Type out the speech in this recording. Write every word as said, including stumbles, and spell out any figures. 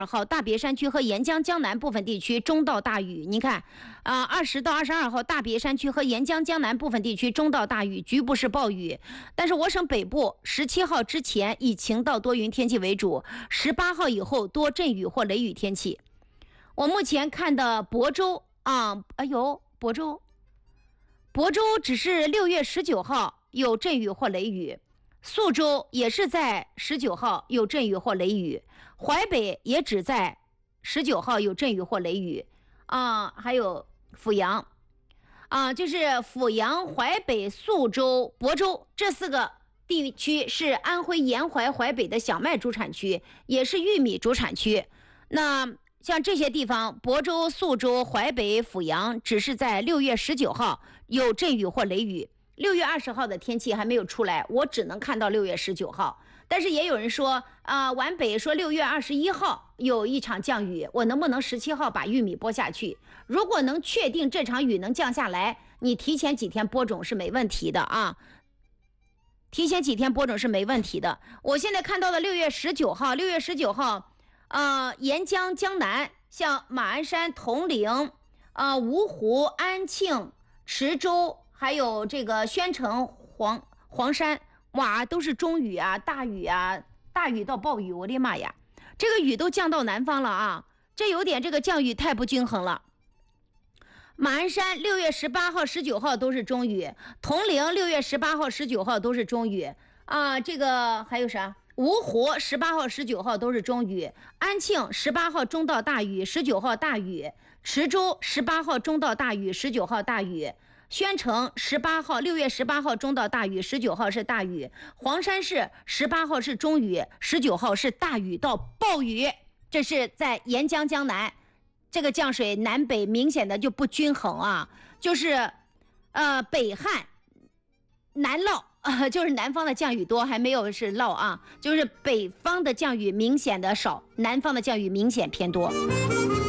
号大别山区和沿江江南部分地区中到大雨。你看，啊、呃，二十到二十二号大别山区和沿江江南部分地区中到大雨，局部是暴雨。但是我省北部十七号之前以晴到多云天气为主，十八号以后多阵雨或雷雨天气。我目前看的亳州啊，哎呦，亳州，亳州只是六月十九号有阵雨或雷雨。宿州也是在十九号有阵雨或雷雨，淮北也只在十九号有阵雨或雷雨啊，还有阜阳啊，就是阜阳、淮北、宿州、亳州这四个地区是安徽沿淮淮北的小麦主产区，也是玉米主产区。那像这些地方，亳州、宿州、淮北、阜阳只是在六月十九号有阵雨或雷雨。六月二十号的天气还没有出来，我只能看到六月十九号。但是也有人说啊、呃，皖北说六月二十一号有一场降雨，我能不能十七号把玉米播下去？如果能确定这场雨能降下来，你提前几天播种是没问题的啊，提前几天播种是没问题的。我现在看到的六月十九号，六月十九号，呃，沿江江南，像马鞍山、铜陵、呃芜湖、安庆、池州。还有这个宣城、黄黄山，哇，都是中雨啊，大雨啊，大雨到暴雨，我的妈呀，这个雨都降到南方了啊，这有点这个降雨太不均衡了。马鞍山六月十八号、十九号都是中雨，铜陵六月十八号、十九号都是中雨啊，这个还有啥？芜湖十八号、十九号都是中雨，安庆十八号中到大雨，十九号大雨，池州十八号中到大雨，十九号大雨。宣城十八号，六月十八号中到大雨，十九号是大雨。黄山市十八号是中雨，十九号是大雨到暴雨。这是在沿江江南，这个降水南北明显的就不均衡啊，就是呃北旱南涝。呃，就是南方的降雨多，还没有是涝啊，就是北方的降雨明显的少，南方的降雨明显偏多。